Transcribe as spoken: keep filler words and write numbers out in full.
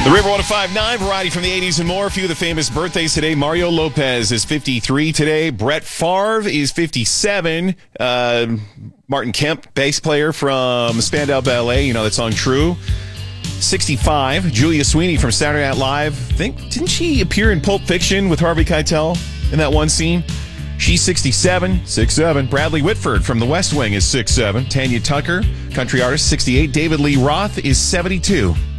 The River one oh five point nine, variety from the eighties and more. A few of the famous birthdays today. Mario Lopez is fifty-three today. Brett Favre is fifty-seven. Uh, Martin Kemp, bass player from Spandau Ballet. You know that song True. sixty-five. Julia Sweeney from Saturday Night Live. Think, didn't she appear in Pulp Fiction with Harvey Keitel in that one scene? She's sixty-seven. six seven. Bradley Whitford from The West Wing is six seven. Tanya Tucker, country artist, sixty-eight. David Lee Roth is seventy-two.